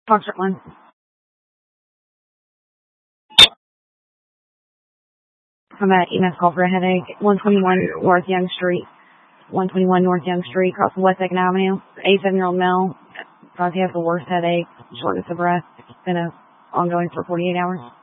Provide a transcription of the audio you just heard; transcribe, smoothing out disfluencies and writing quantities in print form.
Foxtrot 1. I'm at EMS call for a headache. 121 North Young Street. 121 North Young Street, across from West 2nd Avenue. 87-year-old male. Probably has the worst headache, shortness of breath. It's been ongoing for 48 hours.